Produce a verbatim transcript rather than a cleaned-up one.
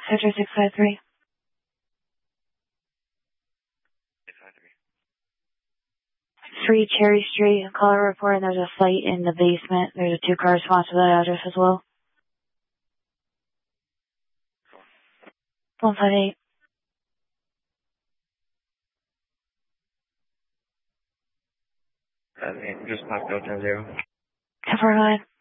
Sector six five three. six five three. three Cherry Street, call a report, and there's a fight in the basement. There's a two-car response to that address as well. one five eight. Uh, just popped out ten zero. ten four nine.